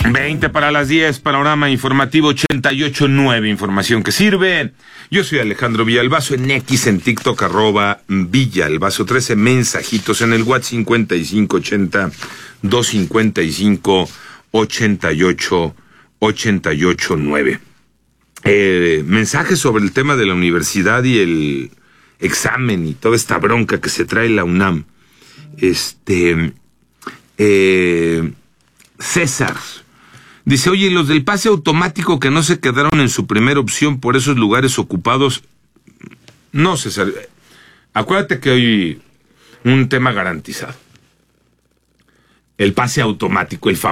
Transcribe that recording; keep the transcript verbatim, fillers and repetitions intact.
veinte para las diez, panorama informativo ochenta y ocho punto nueve, información que sirve. Yo soy Alejandro Villalbazo, en X, en TikTok, arroba Villalbazo trece, mensajitos en el WhatsApp cincuenta y cinco ochenta, doscientos cincuenta y cinco, ochenta y ocho, ochenta y ocho nueve. Eh, mensajes sobre el tema de la universidad y el examen y toda esta bronca que se trae la UNAM. Este, eh, César dice, oye, los del pase automático que no se quedaron en su primera opción por esos lugares ocupados. No, César, acuérdate que hay un tema garantizado. El pase automático, el